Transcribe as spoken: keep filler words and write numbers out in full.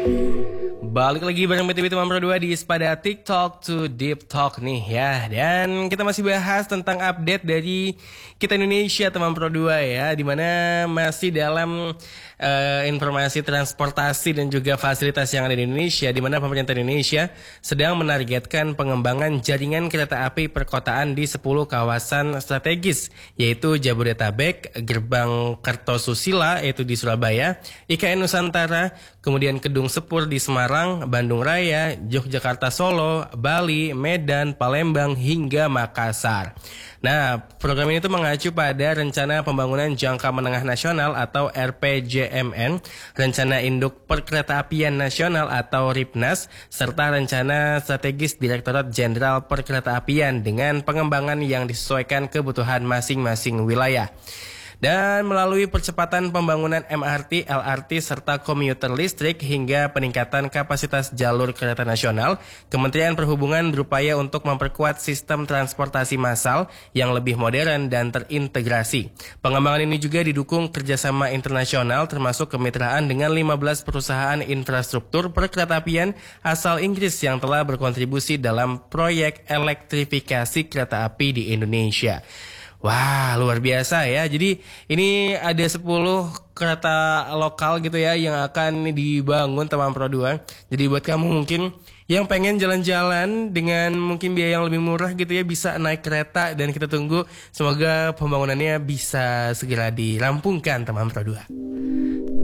Balik lagi bareng B T W Teman Pro dua di pada TikTok to Deep Talk nih ya. Dan kita masih bahas tentang update dari kita Indonesia Teman Pro dua ya, dimana masih dalam uh, informasi transportasi dan juga fasilitas yang ada di Indonesia, dimana pemerintah Indonesia sedang menargetkan pengembangan jaringan kereta api perkotaan di sepuluh kawasan strategis, yaitu Jabodetabek, Gerbang Kertosusila yaitu di Surabaya, I K N Nusantara, kemudian Kedung Sepur di Semarang, Bandung Raya, Yogyakarta, Solo, Bali, Medan, Palembang, hingga Makassar. Nah, program ini tuh mengacu pada Rencana Pembangunan Jangka Menengah Nasional atau R P J M N, Rencana Induk Perkeretaapian Nasional atau RIPNAS, serta Rencana Strategis Direktorat Jenderal Perkeretaapian dengan pengembangan yang disesuaikan kebutuhan masing-masing wilayah. Dan melalui percepatan pembangunan M R T, L R T, serta komuter listrik hingga peningkatan kapasitas jalur kereta nasional, Kementerian Perhubungan berupaya untuk memperkuat sistem transportasi massal yang lebih modern dan terintegrasi. Pengembangan ini juga didukung kerjasama internasional termasuk kemitraan dengan lima belas perusahaan infrastruktur perkeretaapian asal Inggris yang telah berkontribusi dalam proyek elektrifikasi kereta api di Indonesia. Wah, luar biasa ya. Jadi ini ada sepuluh kereta lokal gitu ya yang akan dibangun Teman Pro dua. Jadi buat kamu mungkin yang pengen jalan-jalan dengan mungkin biaya yang lebih murah gitu ya, bisa naik kereta, dan kita tunggu semoga pembangunannya bisa segera dirampungkan Teman Pro dua.